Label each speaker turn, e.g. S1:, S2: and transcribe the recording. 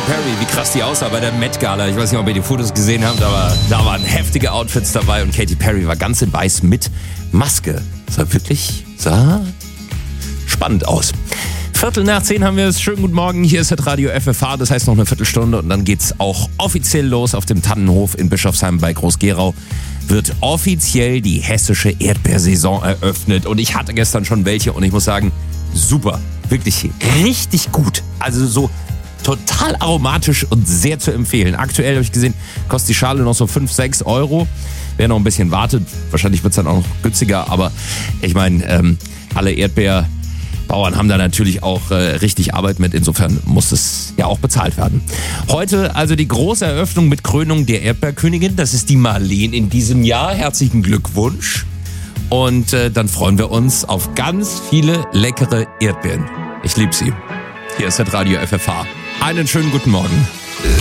S1: Perry, wie krass die aussah bei der Met Gala. Ich weiß nicht, ob ihr die Fotos gesehen habt, aber da waren heftige Outfits dabei und Katy Perry war ganz in weiß mit Maske. Sah spannend aus. 9:15 haben wir es. Schönen guten Morgen, hier ist das Radio FFH, das heißt noch eine Viertelstunde und dann geht's auch offiziell los auf dem Tannenhof in Bischofsheim bei Groß-Gerau. Wird offiziell die hessische Erdbeersaison eröffnet und ich hatte gestern schon welche und ich muss sagen, super, wirklich richtig gut. Also so total aromatisch und sehr zu empfehlen. Aktuell habe ich gesehen, kostet die Schale noch so 5-6 Euro. Wer noch ein bisschen wartet, wahrscheinlich wird es dann auch noch günstiger, aber ich meine, alle Erdbeerbauern haben da natürlich auch richtig Arbeit mit, insofern muss es ja auch bezahlt werden. Heute also die große Eröffnung mit Krönung der Erdbeerkönigin, das ist die Marleen in diesem Jahr. Herzlichen Glückwunsch und dann freuen wir uns auf ganz viele leckere Erdbeeren. Ich liebe sie. Hier ist das Radio FFH. Einen schönen guten Morgen.